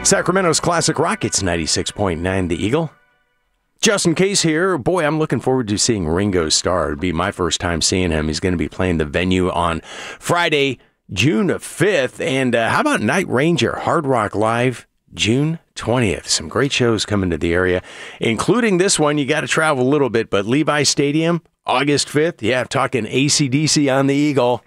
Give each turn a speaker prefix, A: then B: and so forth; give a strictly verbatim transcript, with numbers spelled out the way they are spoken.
A: Sacramento's Classic Rock, it's ninety-six point nine The Eagle. Justin Case here. Boy, I'm looking forward to seeing Ringo Starr. It'll be my first time seeing him. He's going to be playing the venue on Friday, June fifth. And uh, how about Night Ranger, Hard Rock Live, June twentieth? Some great shows coming to the area, including this one. You got to travel a little bit, but Levi Stadium, August fifth. Yeah, talking A C D C on the Eagle.